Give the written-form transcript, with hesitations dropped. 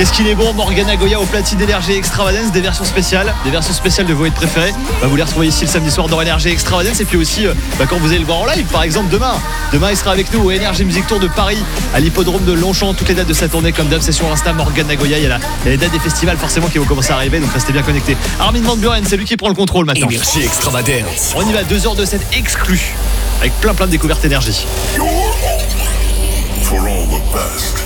Qu'est-ce qu'il est bon, Morgan Nagoya au platine Energy Extravagance, des versions spéciales de vos hits préférés. Vous les retrouvez ici le samedi soir dans Energy Extravagance. Et puis aussi, quand vous allez le voir en live, par exemple demain, il sera avec nous au Energy Music Tour de Paris, à l'hippodrome de Longchamp. Toutes les dates de sa tournée, comme d'hab, c'est sur Insta Morgan Nagoya. Il y a les dates des festivals forcément qui vont commencer à arriver, donc restez bien connectés. Armin van Buren, c'est lui qui prend le contrôle maintenant. Energy Extravagance. On y va, 2 heures de set exclu avec plein de découvertes énergie. For all the best.